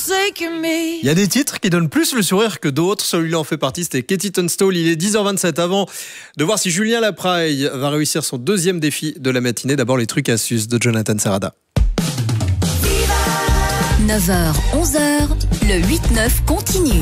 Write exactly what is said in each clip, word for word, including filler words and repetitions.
Il y a des titres qui donnent plus le sourire que d'autres. Celui-là en fait partie, c'était Katie Tunstall. Il est dix heures vingt-sept. Avant de voir si Julien Lapraille va réussir son deuxième défi de la matinée, d'abord les trucs astuces de Jonathan Serrada. neuf heures, onze heures, le huit neuf continue.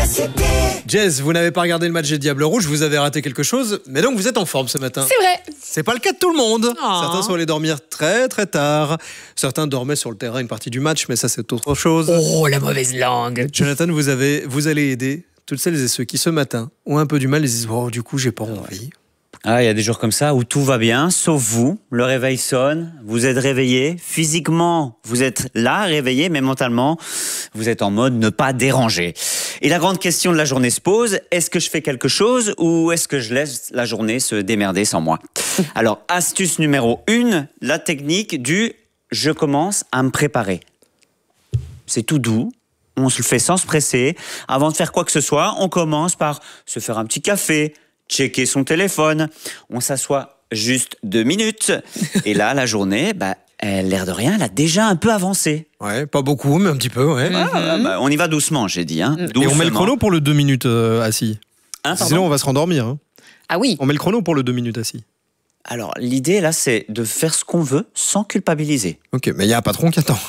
Jess, vous n'avez pas regardé le match des Diables Rouges, vous avez raté quelque chose, mais donc vous êtes en forme ce matin. C'est vrai. C'est pas le cas de tout le monde. Oh. Certains sont allés dormir très très tard. Certains dormaient sur le terrain une partie du match, mais ça c'est autre chose. Oh, la mauvaise langue. Jonathan, vous, avez, vous allez aider toutes celles et ceux qui ce matin ont un peu du mal et disent oh, du coup j'ai pas envie. Ah, il y a des jours comme ça où tout va bien, sauf vous. Le réveil sonne, vous êtes réveillé. Physiquement, vous êtes là, réveillé, mais mentalement, vous êtes en mode ne pas déranger. Et la grande question de la journée se pose, est-ce que je fais quelque chose ou est-ce que je laisse la journée se démerder sans moi? Alors, astuce numéro une, la technique du « je commence à me préparer ». C'est tout doux. On se le fait sans se presser. Avant de faire quoi que ce soit, on commence par se faire un petit café, checker son téléphone, on s'assoit juste deux minutes, et là, la journée, bah, elle, l'air de rien, elle a déjà un peu avancé. Ouais, pas beaucoup, mais un petit peu, ouais. Ah, mm-hmm. bah, on y va doucement, j'ai dit. Hein. Et on met le chrono pour le deux minutes euh, assis. Hein, sinon, on va se rendormir. Hein. Ah oui. On met le chrono pour le deux minutes assis. Alors, l'idée, là, c'est de faire ce qu'on veut sans culpabiliser. Ok, mais il y a un patron qui attend.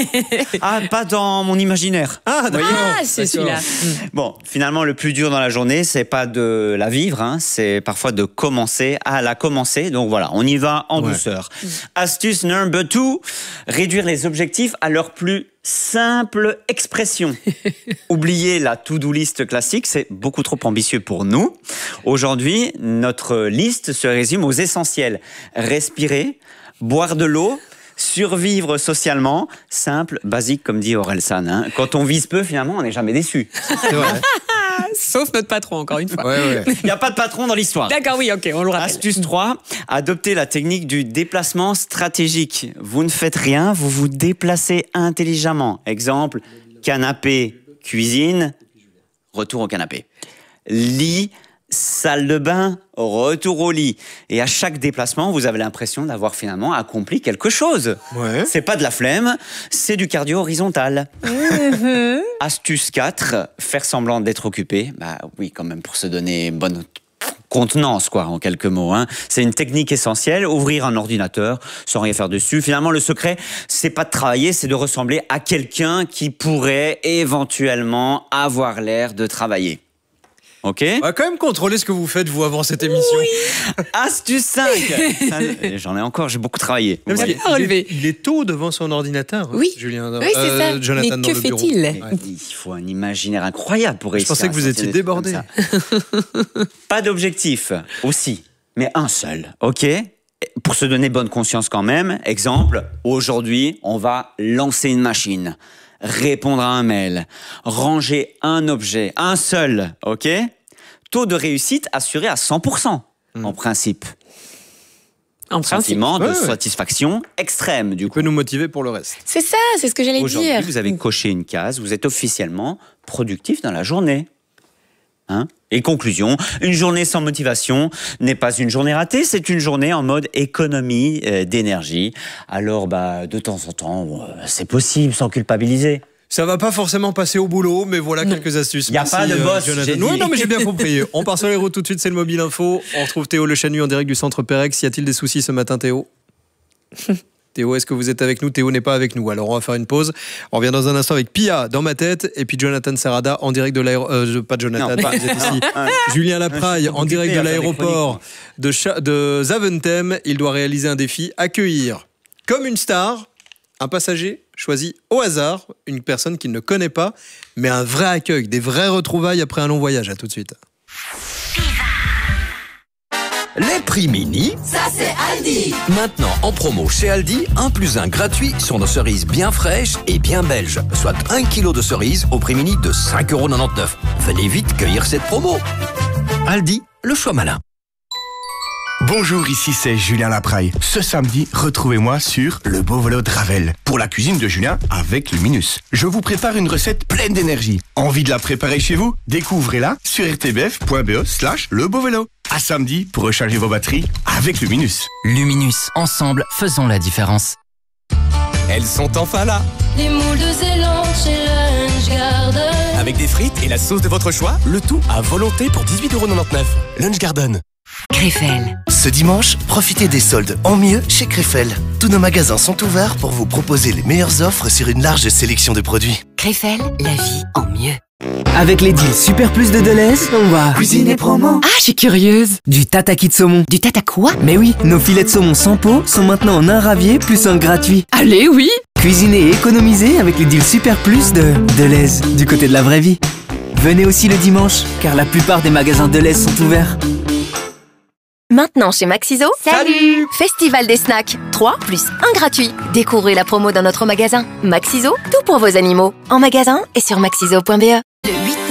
Ah, pas dans mon imaginaire. Ah, d'accord. Ah, c'est celui-là. Bon, finalement, le plus dur dans la journée, c'est pas de la vivre, hein, c'est parfois de commencer à la commencer. Donc voilà, on y va en ouais. douceur. Astuce number two, réduire les objectifs à leur plus simple expression. Oubliez la to-do list classique, c'est beaucoup trop ambitieux pour nous. Aujourd'hui, notre liste se résume aux essentiels. Respirer, boire de l'eau, survivre socialement, simple, basique, comme dit Orelsan. Hein. Quand on vise peu, finalement, on n'est jamais déçu. C'est vrai. Sauf notre patron, encore une fois. Ouais, ouais. Il n'y a pas de patron dans l'histoire. D'accord, oui, ok, on le rappelle. Astuce trois, adoptez la technique du déplacement stratégique. Vous ne faites rien, vous vous déplacez intelligemment. Exemple, canapé, cuisine, retour au canapé. Lit, salle de bain, retour au lit. Et à chaque déplacement, vous avez l'impression d'avoir finalement accompli quelque chose. Ouais. C'est pas de la flemme, c'est du cardio horizontal. Mm-hmm. Astuce quatre, faire semblant d'être occupé. Bah oui, quand même, pour se donner une bonne contenance, quoi, en quelques mots. Hein. C'est une technique essentielle, ouvrir un ordinateur sans rien faire dessus. Finalement, le secret, c'est pas de travailler, c'est de ressembler à quelqu'un qui pourrait éventuellement avoir l'air de travailler. Ok. On va quand même contrôler ce que vous faites, vous, avant cette émission. Oui. Astuce cinq. J'en ai encore, j'ai beaucoup travaillé. Même il, il, est, il est tôt devant son ordinateur, oui. hein, Julien. Oui, c'est euh, ça. Jonathan mais que fait-il? Ouais. Il faut un imaginaire incroyable pour réussir. Je pensais que vous étiez débordé. Pas d'objectif, aussi, mais un seul, ok? Pour se donner bonne conscience quand même. Exemple, aujourd'hui, on va lancer une machine. Répondre à un mail, ranger un objet, un seul, ok? Taux de réussite assuré à cent pour cent, mmh. en principe. En Sentiment principe. de ouais, satisfaction ouais. extrême, du Il coup. peut nous motiver pour le reste. C'est ça, c'est ce que j'allais dire. Aujourd'hui, vous avez coché une case, vous êtes officiellement productif dans la journée. Hein? Et conclusion, une journée sans motivation n'est pas une journée ratée, c'est une journée en mode économie euh, d'énergie. Alors, bah, de temps en temps, euh, c'est possible sans culpabiliser. Ça va pas forcément passer au boulot, mais voilà non. quelques astuces. Il n'y a Merci, pas de boss, euh, j'ai dit. Oui, non, mais j'ai bien compris. On part sur les routes tout de suite, c'est le Mobile Info. On retrouve Théo Le Chanu en direct du centre Pérex. Y a-t-il des soucis ce matin, Théo? Théo, est-ce que vous êtes avec nous? Théo n'est pas avec nous, alors on va faire une pause. On revient dans un instant avec Pia dans ma tête et puis Jonathan Serrada en direct de l'aéroport. Euh, pas Jonathan, non, pas, vous êtes ici. Julien Lapraille en direct de l'aéroport de, Cha- de Zaventem. Il doit réaliser un défi, accueillir comme une star un passager choisi au hasard, une personne qu'il ne connaît pas, mais un vrai accueil, des vraies retrouvailles après un long voyage. À tout de suite. Les prix mini, ça c'est Aldi. Maintenant en promo chez Aldi, un plus un gratuit sur nos cerises bien fraîches et bien belges. Soit un kilo de cerises au prix mini de cinq euros quatre-vingt-dix-neuf. Venez vite cueillir cette promo. Aldi, le choix malin. Bonjour, ici c'est Julien Lapraille. Ce samedi, retrouvez-moi sur Le Beau Vélo de Ravel pour la cuisine de Julien avec Luminus. Je vous prépare une recette pleine d'énergie. Envie de la préparer chez vous? Découvrez-la sur r t b f point b e slash le beau vélo. À samedi pour recharger vos batteries avec Luminus. Luminus, ensemble, faisons la différence. Elles sont enfin là. Les moules de Zélande chez Lunch. avec des frites et la sauce de votre choix. Le tout à volonté pour dix-huit euros quatre-vingt-dix-neuf. Lunch Garden. Krefel. Ce dimanche, profitez des soldes en mieux chez Krefel. Tous nos magasins sont ouverts pour vous proposer les meilleures offres sur une large sélection de produits. Krefel, la vie en mieux. Avec les deals Super Plus de Deleuze, on va cuisiner promo. Ah, je suis curieuse. Du tataki de saumon. Du tata quoi? Mais oui, nos filets de saumon sans peau sont maintenant en un ravier plus un gratuit. Allez, oui. Cuisiner et économiser avec les deals Super Plus de Deleuze, du côté de la vraie vie. Venez aussi le dimanche, car la plupart des magasins Deleuze sont ouverts. Maintenant chez Maxiso, salut! Festival des snacks, trois plus un gratuit. Découvrez la promo dans notre magasin. Maxiso, tout pour vos animaux. En magasin et sur maxiso point b e. Le huit